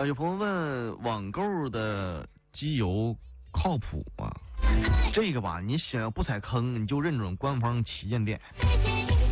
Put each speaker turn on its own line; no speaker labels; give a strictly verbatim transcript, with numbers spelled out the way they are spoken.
呃，有朋友问网购的机油靠谱吗？这个吧，你想要不踩坑，你就认准官方旗舰店。